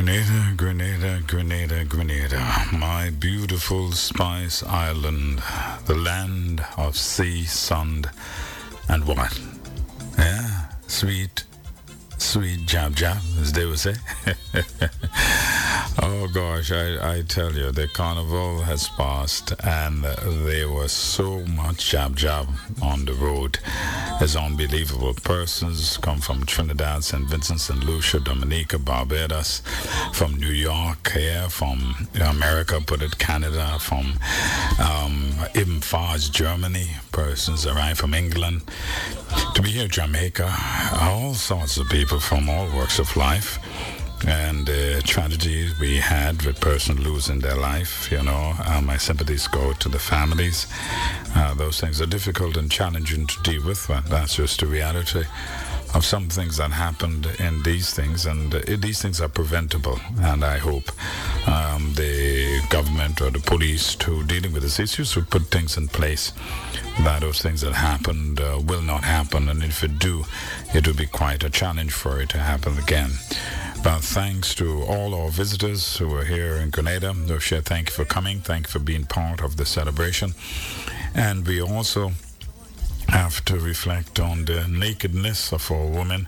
Grenada, Grenada, Grenada, Grenada, my beautiful spice island, the land of sea, sun, and what? Yeah, sweet, sweet jab jab, as they would say. Oh gosh, I tell you, the carnival has passed and there was so much jab jab on the road. It's unbelievable. Persons come from Trinidad, St. Vincent, St. Lucia, Dominica, Barbados, from New York, here, from America, put it Canada, from even far as Germany. Persons arrive from England to be here, Jamaica, all sorts of people from all walks of life. And the tragedy we had with person losing their life, my sympathies go to the families. Those things are difficult and challenging to deal with, but that's just the reality of some things that happened in these things, and these things are preventable. And I hope the government or the police, to dealing with these issues, will put things in place that those things that happened will not happen, and if it do, it will be quite a challenge for it to happen again. But thanks to all our visitors who are here in Grenada. Lucia, thank you for coming. Thank you for being part of the celebration. And we also have to reflect on the nakedness of our women.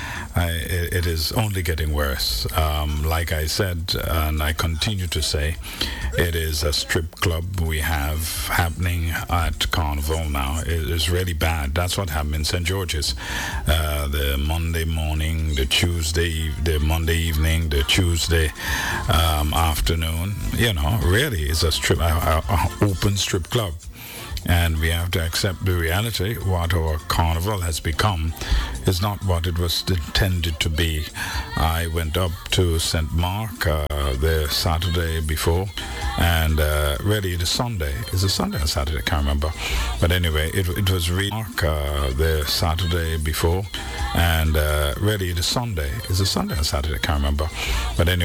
It is only getting worse. Like I said, and I continue to say, it is a strip club we have happening at Carnival now. It is really bad. That's what happened in St. George's. The Monday morning, the Monday evening, the Tuesday afternoon. Really is a open strip club. And we have to accept the reality. What our carnival has become is not what it was intended to be. I went up to St. Mark the Saturday before, and really the Sunday. Is it Sunday or Saturday? I can't remember. But anyway, it was really the Saturday before, and really the Sunday. Is it Sunday or Saturday? I can't remember. But anyway.